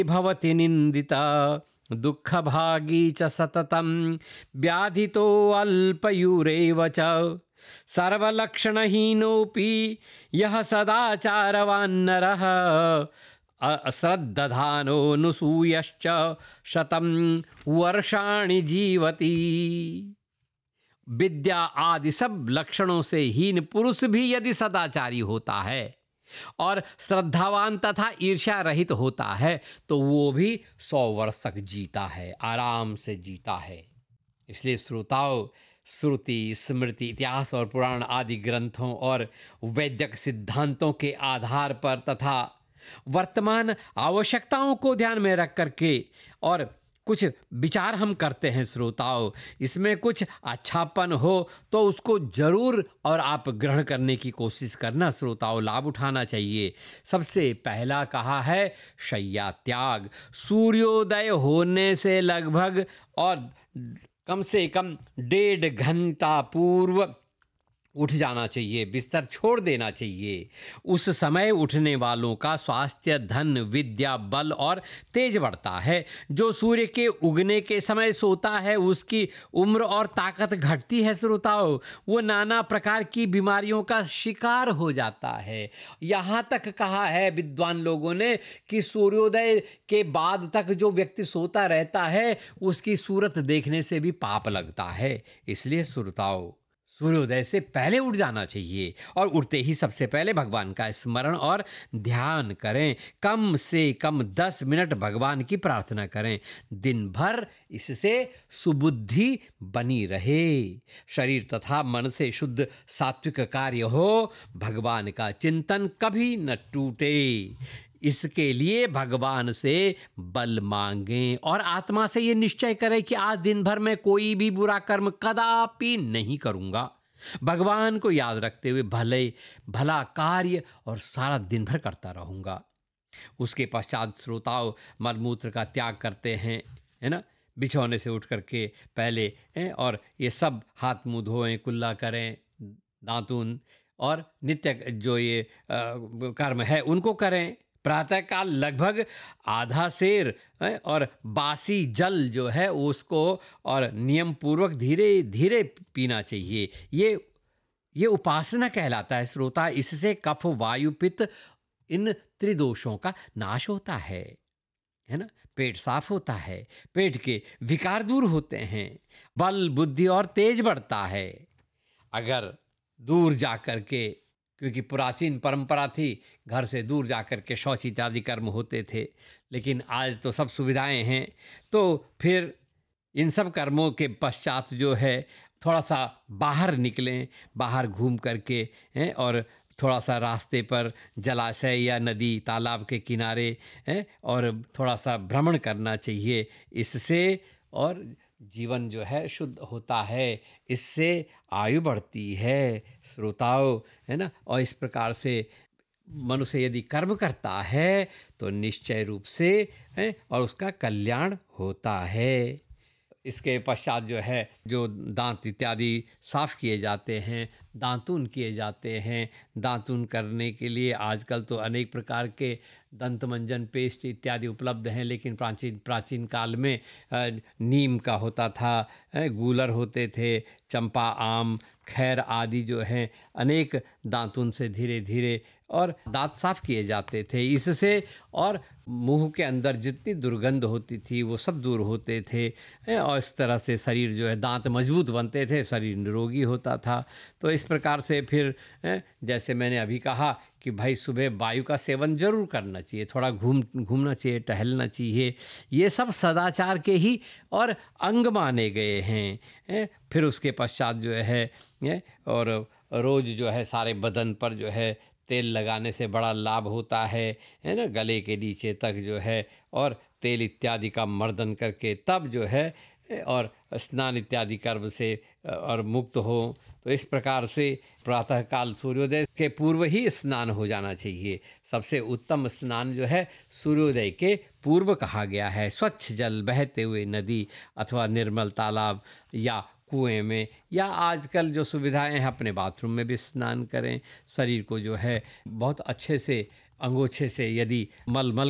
भवति निंदिता दुःखभागी च सततं व्याधितो अल्पयुरेव च सर्वलक्षणहीनोऽपि यः सदाचारवान्नरः अश्रद्धधानोऽनुसूयश्च शतं वर्षाणि जीवति। विद्या आदि सब लक्षणों से हीन पुरुष भी यदि सदाचारी होता है और श्रद्धावान तथा ईर्ष्या रहित होता है तो वो भी 100 वर्ष तक जीता है, आराम से जीता है। इसलिए श्रोताओं, श्रुति, स्मृति, इतिहास और पुराण आदि ग्रंथों और वैदिक सिद्धांतों के आधार पर तथा वर्तमान आवश्यकताओं को ध्यान में रख करके और कुछ विचार हम करते हैं श्रोताओं। इसमें कुछ अच्छापन हो तो उसको जरूर और आप ग्रहण करने की कोशिश करना श्रोताओं, लाभ उठाना चाहिए। सबसे पहला कहा है शय्या त्याग। सूर्योदय होने से लगभग और कम से कम 1.5 घंटा पूर्व उठ जाना चाहिए, बिस्तर छोड़ देना चाहिए। उस समय उठने वालों का स्वास्थ्य, धन, विद्या, बल और तेज बढ़ता है। जो सूर्य के उगने के समय सोता है उसकी उम्र और ताकत घटती है श्रोताओं। वो नाना प्रकार की बीमारियों का शिकार हो जाता है। यहाँ तक कहा है विद्वान लोगों ने कि सूर्योदय के बाद तक जो व्यक्ति सोता रहता है उसकी सूरत देखने से भी पाप लगता है। इसलिए श्रोताओं, सूर्योदय से पहले उठ जाना चाहिए और उठते ही सबसे पहले भगवान का स्मरण और ध्यान करें। कम से कम 10 मिनट भगवान की प्रार्थना करें। दिन भर इससे सुबुद्धि बनी रहे। शरीर तथा मन से शुद्ध सात्विक कार्य हो, भगवान का चिंतन कभी न टूटे। इसके लिए भगवान से बल मांगें और आत्मा से ये निश्चय करें कि आज दिन भर में कोई भी बुरा कर्म कदापि नहीं करूंगा। भगवान को याद रखते हुए भला कार्य और सारा दिन भर करता रहूंगा। उसके पश्चात श्रोताओं मलमूत्र का त्याग करते हैं, है ना। बिछौने से उठ करके पहले और ये सब हाथ मुंह धोएं, कुल्ला करें, दातून और नित्य जो ये कर्म है उनको करें। प्रातःकाल लगभग आधा सेर और बासी जल जो है उसको और नियम पूर्वक धीरे धीरे पीना चाहिए। ये उपासना कहलाता है श्रोता। इससे कफ, वायु, पित्त इन त्रिदोषों का नाश होता है ना। पेट साफ होता है, पेट के विकार दूर होते हैं, बल, बुद्धि और तेज बढ़ता है। अगर दूर जा कर के, क्योंकि प्राचीन परंपरा थी घर से दूर जा कर के शौच इत्यादि कर्म होते थे, लेकिन आज तो सब सुविधाएं हैं, तो फिर इन सब कर्मों के पश्चात जो है थोड़ा सा बाहर निकलें, बाहर घूम करके और थोड़ा सा रास्ते पर जलाशय या नदी, तालाब के किनारे और थोड़ा सा भ्रमण करना चाहिए। इससे और जीवन जो है शुद्ध होता है, इससे आयु बढ़ती है श्रोताओं, है ना। और इस प्रकार से मनुष्य यदि कर्म करता है तो निश्चय रूप से और उसका कल्याण होता है। इसके पश्चात जो है जो दांत इत्यादि साफ किए जाते हैं, दांतुन किए जाते हैं। दांतुन करने के लिए आजकल तो अनेक प्रकार के दंत मंजन, पेस्ट इत्यादि उपलब्ध हैं, लेकिन प्राचीन काल में नीम का होता था, गूलर होते थे, चंपा, आम, खैर आदि जो हैं अनेक दांतुन से धीरे धीरे और दांत साफ किए जाते थे। इससे और मुंह के अंदर जितनी दुर्गंध होती थी वो सब दूर होते थे और इस तरह से शरीर जो है, दांत मजबूत बनते थे, शरीर निरोगी होता था। तो इस प्रकार से फिर जैसे मैंने अभी कहा कि भाई सुबह वायु का सेवन जरूर करना चाहिए, थोड़ा घूमना चाहिए, टहलना चाहिए। ये सब सदाचार के ही और अंग माने गए हैं। फिर उसके पश्चात जो है और रोज़ जो है सारे बदन पर जो है तेल लगाने से बड़ा लाभ होता है ना, गले के नीचे तक जो है, और तेल इत्यादि का मर्दन करके तब जो है और स्नान इत्यादि कर्म से और मुक्त हो। तो इस प्रकार से प्रातःकाल सूर्योदय के पूर्व ही स्नान हो जाना चाहिए। सबसे उत्तम स्नान जो है सूर्योदय के पूर्व कहा गया है। स्वच्छ जल, बहते हुए नदी अथवा निर्मल तालाब या कुएं में, या आजकल जो सुविधाएं हैं अपने बाथरूम में भी स्नान करें। शरीर को जो है बहुत अच्छे से अंगोछे से यदि मल